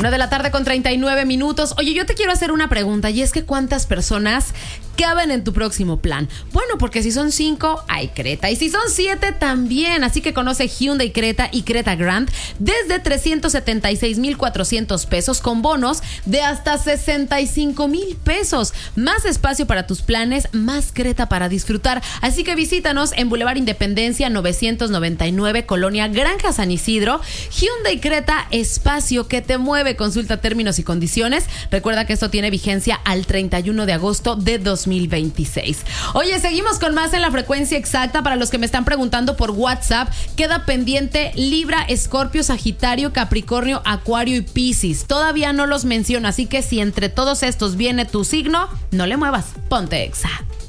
1:39 p.m. Oye, yo te quiero hacer una pregunta, y es que ¿cuántas personas caben en tu próximo plan? Bueno, porque si son 5, hay Creta, y si son 7, también. Así que conoce Hyundai Creta y Creta Grand desde 376,400 pesos, con bonos de hasta 65,000 pesos. Más espacio para tus planes, más Creta para disfrutar. Así que visítanos en Boulevard Independencia 999, Colonia Granja San Isidro. Hyundai Creta, espacio que te mueve. Consulta términos y condiciones. Recuerda que esto tiene vigencia al 31 de agosto de 2026. Oye, seguimos con más en la frecuencia exacta. Para los que me están preguntando por WhatsApp, queda pendiente Libra, Escorpio, Sagitario, Capricornio, Acuario y Piscis. Todavía no los menciono, así que si entre todos estos viene tu signo, no le muevas. Ponte Exa.